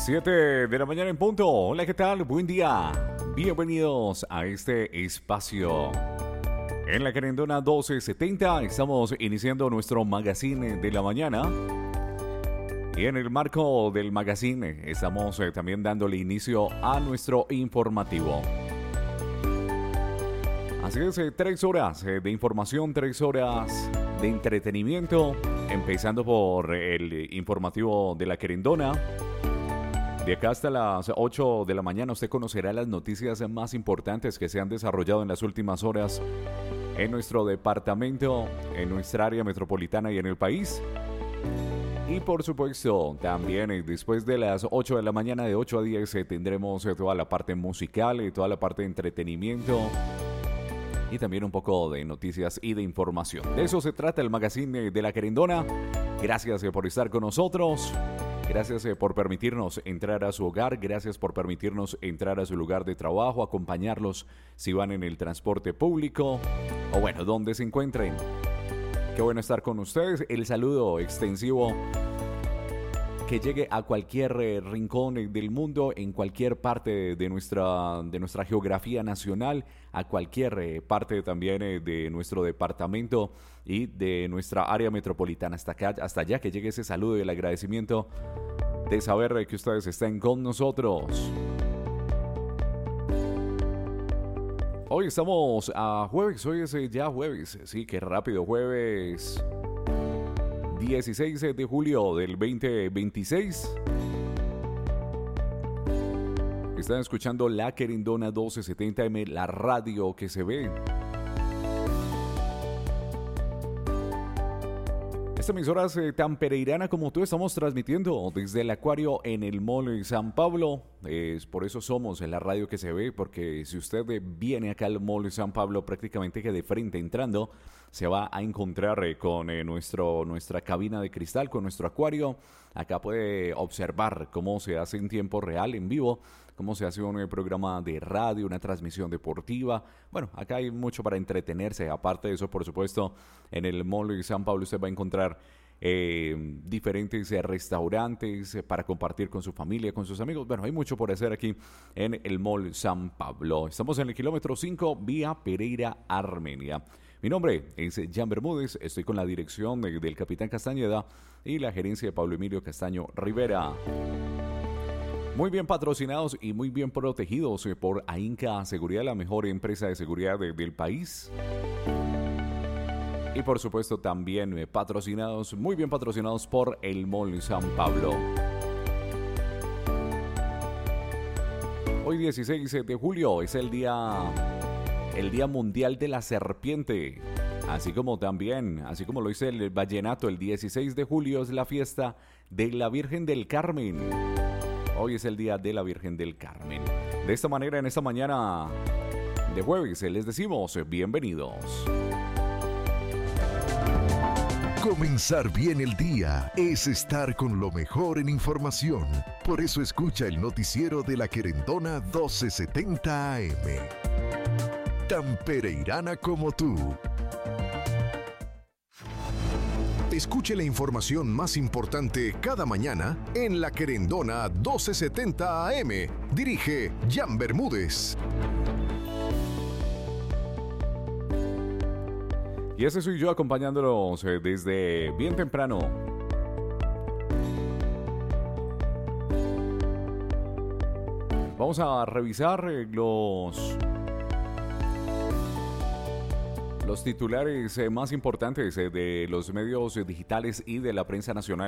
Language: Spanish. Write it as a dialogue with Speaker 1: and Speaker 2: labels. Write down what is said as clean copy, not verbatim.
Speaker 1: 7 de la mañana en punto. Hola, ¿qué tal? Buen día. Bienvenidos a este espacio. En la Querendona 1270 estamos iniciando nuestro magazine de la mañana. Y en el marco del magazine estamos también dándole inicio a nuestro informativo. Así es, 3 horas de información, 3 horas de entretenimiento, empezando por el informativo de la Querendona. De acá hasta las 8 de la mañana usted conocerá las noticias más importantes que se han desarrollado en las últimas horas en nuestro departamento, en nuestra área metropolitana y en el país. Y por supuesto, también después de las 8 de la mañana, de 8 a 10, tendremos toda la parte musical y toda la parte de entretenimiento. Y también un poco de noticias y de información. De eso se trata el magazine de la Querendona. Gracias por estar con nosotros. Gracias por permitirnos entrar a su hogar. Gracias por permitirnos entrar a su lugar de trabajo, acompañarlos si van en el transporte público o bueno, donde se encuentren. Qué bueno estar con ustedes. El saludo extensivo que llegue a cualquier rincón del mundo, en cualquier parte de nuestra geografía nacional, a cualquier parte también de nuestro departamento y de nuestra área metropolitana. Hasta allá que llegue ese saludo y el agradecimiento de saber que ustedes estén con nosotros. Hoy estamos a jueves, hoy es ya jueves, sí, qué rápido, jueves 16 de julio del 2026. Están escuchando La Querendona 1270M, la radio que se ve. Esta emisora es tan pereirana como tú. Estamos transmitiendo desde el acuario en el Mall San Pablo. Por eso somos en la radio que se ve, porque si usted viene acá al Mall San Pablo, prácticamente que de frente entrando, se va a encontrar con nuestra cabina de cristal, con nuestro acuario. Acá puede observar cómo se hace en tiempo real, en vivo, cómo se hace un programa de radio, una transmisión deportiva. Bueno, acá hay mucho para entretenerse. Aparte de eso, por supuesto, en el Mall San Pablo usted va a encontrar diferentes restaurantes para compartir con su familia, con sus amigos. Bueno, hay mucho por hacer aquí en el Mall San Pablo. Estamos en el kilómetro 5, vía Pereira, Armenia. Mi nombre es Jan Bermúdez, estoy con la dirección del Capitán Castañeda y la gerencia de Pablo Emilio Castaño Rivera. Muy bien patrocinados y muy bien protegidos por AINCA Seguridad, la mejor empresa de seguridad del país. Y por supuesto también muy bien patrocinados por el Mall San Pablo. Hoy 16 de julio es el Día Mundial de la Serpiente. Así como lo dice el vallenato, el 16 de julio es la fiesta de la Virgen del Carmen. Hoy es el Día de la Virgen del Carmen. De esta manera, en esta mañana de jueves, les decimos bienvenidos.
Speaker 2: Comenzar bien el día es estar con lo mejor en información. Por eso escucha el noticiero de la Querendona 1270 AM. Tan pereirana como tú. Escuche la información más importante cada mañana en la Querendona 1270 AM. Dirige Jan Bermúdez.
Speaker 1: Y ese soy yo acompañándolos desde bien temprano. Vamos a revisar los titulares más importantes de los medios digitales y de la prensa nacional